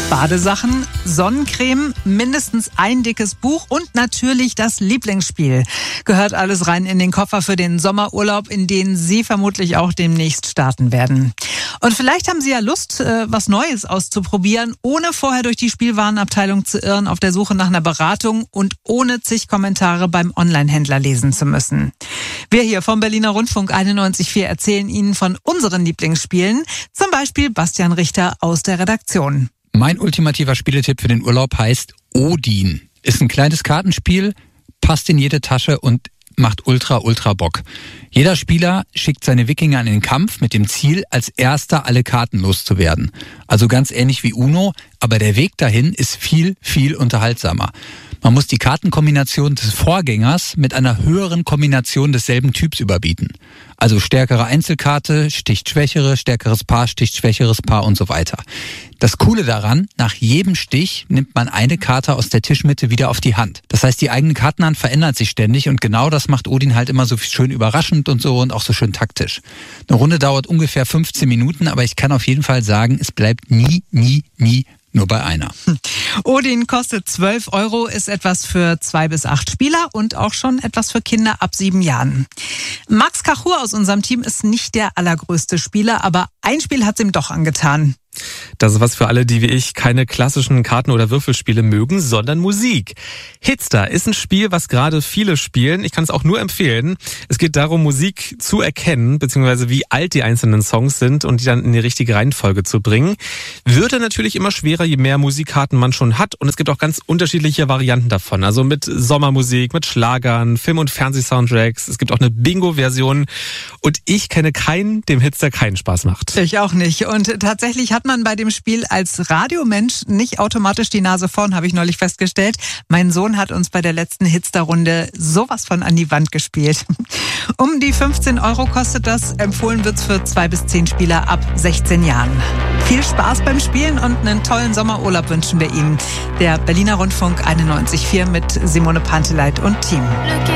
Badesachen, Sonnencreme, mindestens ein dickes Buch und natürlich das Lieblingsspiel. Gehört alles rein in den Koffer für den Sommerurlaub, in den Sie vermutlich auch demnächst starten werden. Und vielleicht haben Sie ja Lust, was Neues auszuprobieren, ohne vorher durch die Spielwarenabteilung zu irren, auf der Suche nach einer Beratung und ohne zig Kommentare beim Onlinehändler lesen zu müssen. Wir hier vom Berliner Rundfunk 91.4 erzählen Ihnen von unseren Lieblingsspielen, zum Beispiel Bastian Richter aus der Redaktion. Mein ultimativer Spieletipp für den Urlaub heißt Odin. Ist ein kleines Kartenspiel, passt in jede Tasche und macht ultra Bock. Jeder Spieler schickt seine Wikinger in den Kampf mit dem Ziel, als erster alle Karten loszuwerden. Also ganz ähnlich wie Uno, aber der Weg dahin ist viel unterhaltsamer. Man muss die Kartenkombination des Vorgängers mit einer höheren Kombination desselben Typs überbieten. Also stärkere Einzelkarte sticht schwächere, stärkeres Paar sticht schwächeres Paar und so weiter. Das Coole daran, nach jedem Stich nimmt man eine Karte aus der Tischmitte wieder auf die Hand. Das heißt, die eigene Kartenhand verändert sich ständig und genau das macht Odin halt immer so schön überraschend und so und auch so schön taktisch. Eine Runde dauert ungefähr 15 Minuten, aber ich kann auf jeden Fall sagen, es bleibt nie nur bei einer. Odin kostet 12 €, ist etwas für 2 bis 8 Spieler und auch schon etwas für Kinder ab 7 Jahren. Max Kachur aus unserem Team ist nicht der allergrößte Spieler, aber ein Spiel hat's ihm doch angetan. Das ist was für alle, die wie ich keine klassischen Karten- oder Würfelspiele mögen, sondern Musik. Hitster ist ein Spiel, was gerade viele spielen. Ich kann es auch nur empfehlen. Es geht darum, Musik zu erkennen, beziehungsweise wie alt die einzelnen Songs sind und die dann in die richtige Reihenfolge zu bringen. Würde natürlich immer schwerer, je mehr Musikkarten man schon hat. Und es gibt auch ganz unterschiedliche Varianten davon. Also mit Sommermusik, mit Schlagern, Film- und Fernsehsoundtracks. Es gibt auch eine Bingo-Version. Und ich kenne keinen, dem Hitster keinen Spaß macht. Ich auch nicht. Und tatsächlich hat man bei dem Spiel als Radiomensch nicht automatisch die Nase vorn, habe ich neulich festgestellt. Mein Sohn hat uns bei der letzten Hitster-Runde sowas von an die Wand gespielt. Um die 15 € kostet das. Empfohlen wird's für 2 bis 10 Spieler ab 16 Jahren. Viel Spaß beim Spielen und einen tollen Sommerurlaub wünschen wir Ihnen. Der Berliner Rundfunk 91.4 mit Simone Panteleit und Team.